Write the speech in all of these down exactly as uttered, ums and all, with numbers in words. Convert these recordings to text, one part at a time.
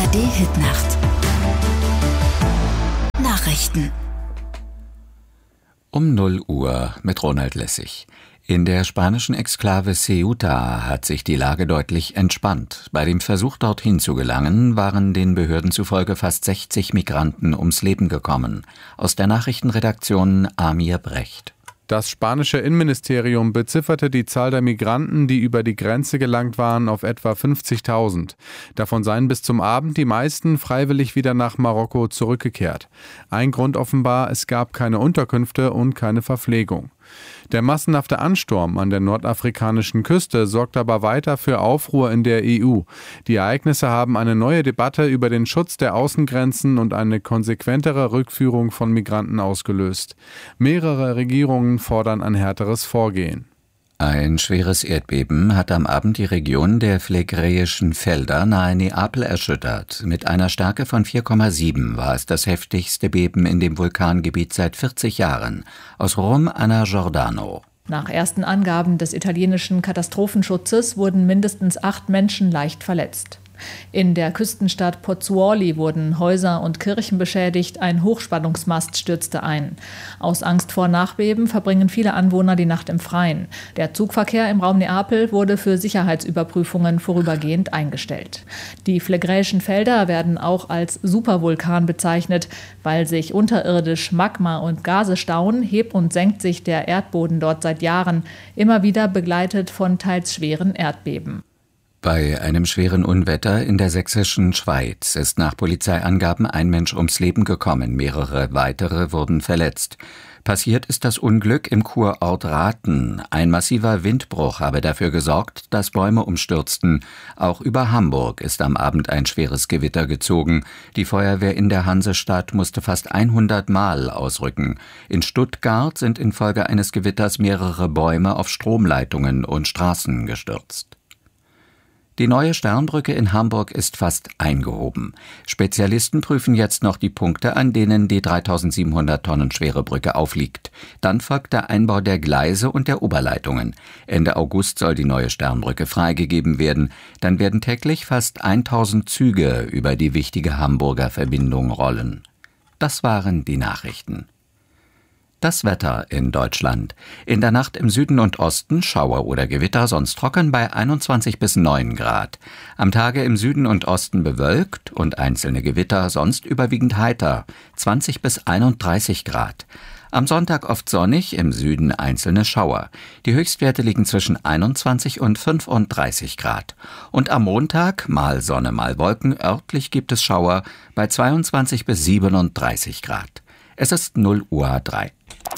R D-Hitnacht. Nachrichten. Um null Uhr mit Ronald Lessig. In der spanischen Exklave Ceuta hat sich die Lage deutlich entspannt. Bei dem Versuch, dorthin zu gelangen, waren den Behörden zufolge fast sechzig Migranten ums Leben gekommen. Aus der Nachrichtenredaktion Amir Brecht. Das spanische Innenministerium bezifferte die Zahl der Migranten, die über die Grenze gelangt waren, auf etwa fünfzigtausend. Davon seien bis zum Abend die meisten freiwillig wieder nach Marokko zurückgekehrt. Ein Grund offenbar, es gab keine Unterkünfte und keine Verpflegung. Der massenhafte Ansturm an der nordafrikanischen Küste sorgt aber weiter für Aufruhr in der E U. Die Ereignisse haben eine neue Debatte über den Schutz der Außengrenzen und eine konsequentere Rückführung von Migranten ausgelöst. Mehrere Regierungen fordern ein härteres Vorgehen. Ein schweres Erdbeben hat am Abend die Region der phlegräischen Felder nahe Neapel erschüttert. Mit einer Stärke von vier Komma sieben war es das heftigste Beben in dem Vulkangebiet seit vierzig Jahren. Aus Rom, Anna Giordano. Nach ersten Angaben des italienischen Katastrophenschutzes wurden mindestens acht Menschen leicht verletzt. In der Küstenstadt Pozzuoli wurden Häuser und Kirchen beschädigt, ein Hochspannungsmast stürzte ein. Aus Angst vor Nachbeben verbringen viele Anwohner die Nacht im Freien. Der Zugverkehr im Raum Neapel wurde für Sicherheitsüberprüfungen vorübergehend eingestellt. Die phlegräischen Felder werden auch als Supervulkan bezeichnet. Weil sich unterirdisch Magma und Gase stauen, hebt und senkt sich der Erdboden dort seit Jahren, immer wieder begleitet von teils schweren Erdbeben. Bei einem schweren Unwetter in der sächsischen Schweiz ist nach Polizeiangaben ein Mensch ums Leben gekommen, mehrere weitere wurden verletzt. Passiert ist das Unglück im Kurort Rathen. Ein massiver Windbruch habe dafür gesorgt, dass Bäume umstürzten. Auch über Hamburg ist am Abend ein schweres Gewitter gezogen. Die Feuerwehr in der Hansestadt musste fast hundert Mal ausrücken. In Stuttgart sind infolge eines Gewitters mehrere Bäume auf Stromleitungen und Straßen gestürzt. Die neue Sternbrücke in Hamburg ist fast eingehoben. Spezialisten prüfen jetzt noch die Punkte, an denen die dreitausendsiebenhundert Tonnen schwere Brücke aufliegt. Dann folgt der Einbau der Gleise und der Oberleitungen. Ende August soll die neue Sternbrücke freigegeben werden. Dann werden täglich fast tausend Züge über die wichtige Hamburger Verbindung rollen. Das waren die Nachrichten. Das Wetter in Deutschland. In der Nacht im Süden und Osten Schauer oder Gewitter, sonst trocken bei einundzwanzig bis neun Grad. Am Tage im Süden und Osten bewölkt und einzelne Gewitter, sonst überwiegend heiter, zwanzig bis einunddreißig Grad. Am Sonntag oft sonnig, im Süden einzelne Schauer. Die Höchstwerte liegen zwischen einundzwanzig und fünfunddreißig Grad. Und am Montag mal Sonne, mal Wolken, örtlich gibt es Schauer bei zweiundzwanzig bis siebenunddreißig Grad. Es ist null Uhr drei.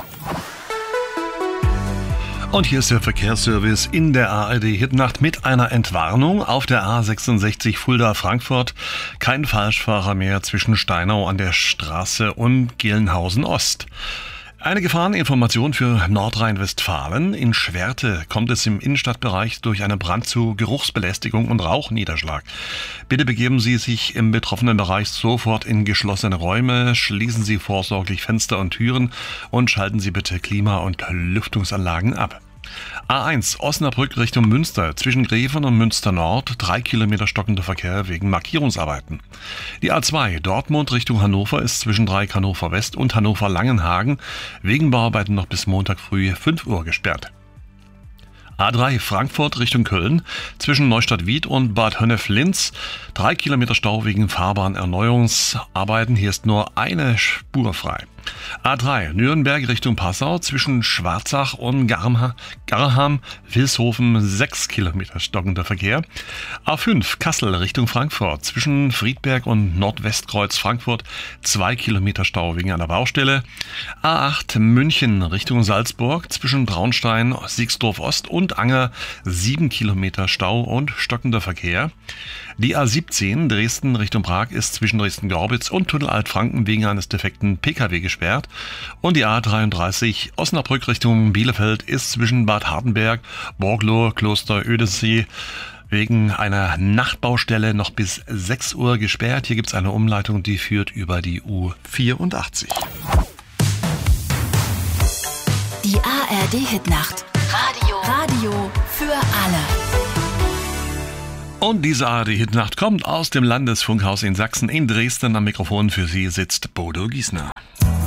Und hier ist der Verkehrsservice in der A R D-Hitnacht mit einer Entwarnung auf der A sechsundsechzig Fulda-Frankfurt. Kein Falschfahrer mehr zwischen Steinau an der Straße und Gelnhausen-Ost. Eine Gefahreninformation für Nordrhein-Westfalen. In Schwerte kommt es im Innenstadtbereich durch einen Brand zu Geruchsbelästigung und Rauchniederschlag. Bitte begeben Sie sich im betroffenen Bereich sofort in geschlossene Räume, schließen Sie vorsorglich Fenster und Türen und schalten Sie bitte Klima- und Lüftungsanlagen ab. A eins Osnabrück Richtung Münster, zwischen Greven und Münster Nord, drei Kilometer stockender Verkehr wegen Markierungsarbeiten. Die A zwei Dortmund Richtung Hannover ist zwischen Dreieck Hannover West und Hannover Langenhagen wegen Bauarbeiten noch bis Montag früh fünf Uhr gesperrt. A drei Frankfurt Richtung Köln, zwischen Neustadt-Wied und Bad Honnef-Linz, drei Kilometer Stau wegen Fahrbahnerneuerungsarbeiten, hier ist nur eine Spur frei. A drei Nürnberg Richtung Passau, zwischen Schwarzach und Garham-Vilshofen, sechs Kilometer stockender Verkehr. A fünf Kassel Richtung Frankfurt, zwischen Friedberg und Nordwestkreuz Frankfurt, zwei Kilometer Stau wegen einer Baustelle. A acht München Richtung Salzburg, zwischen Traunstein, Siegsdorf Ost und Anger, sieben Kilometer Stau und stockender Verkehr. Die A siebzehn Dresden Richtung Prag ist zwischen Dresden-Gorbitz und Tunnel Altfranken wegen eines defekten P K W gesperrt. Und die A dreiunddreißig Osnabrück Richtung Bielefeld ist zwischen Bad Hardenberg, Borgloh, Kloster Ödessee wegen einer Nachtbaustelle noch bis sechs Uhr gesperrt. Hier gibt es eine Umleitung, die führt über die U vierundachtzig. Die A R D-Hitnacht. Radio. Radio für alle. Und diese A R D-Hitnacht kommt aus dem Landesfunkhaus in Sachsen. In Dresden am Mikrofon für Sie sitzt Bodo Giesner.